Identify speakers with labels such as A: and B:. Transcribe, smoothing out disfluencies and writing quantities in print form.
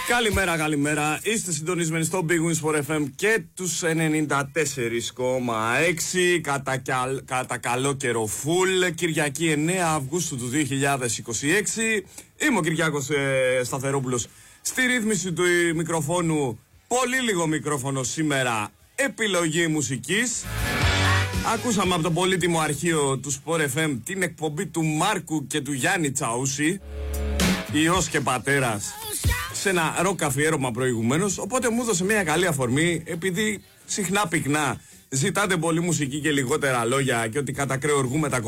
A: Καλημέρα. Είστε συντονισμένοι στο Big Wins for FM και τους 94,6 κατά καλό καιρό full. Κυριακή 9 Αυγούστου του 2026. Είμαι ο Κυριάκος Σταθερόπουλος στη ρύθμιση του μικροφόνου. Πολύ λίγο μικρόφωνο σήμερα. Επιλογή μουσικής. Ακούσαμε από το πολύτιμο αρχείο του Sport FM την εκπομπή του Μάρκου και του Γιάννη Τσαούση, Υιός και πατέρας, σε ένα ροκ αφιέρωμα προηγουμένως. Οπότε μου έδωσε μια καλή αφορμή, επειδή συχνά πυκνά ζητάτε πολύ μουσική και λιγότερα λόγια και ότι κατά κρεοργούμε τα